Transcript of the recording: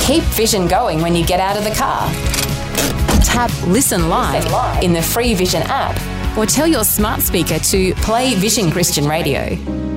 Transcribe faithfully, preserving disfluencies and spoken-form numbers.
keep Vision going when you get out of the car. Tap Listen Live, Listen Live in the free Vision app, or tell your smart speaker to play Vision Christian Radio.